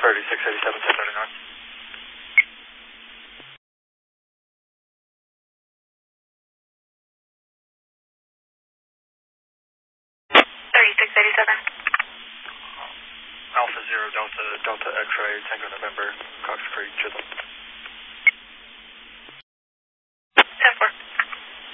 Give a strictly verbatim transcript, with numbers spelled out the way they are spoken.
thirty-six eighty-seven, ten thirty-nine. thirty-six eighty-seven. Alpha Zero Delta Delta X-ray Tango November Cox Creek Chisholm.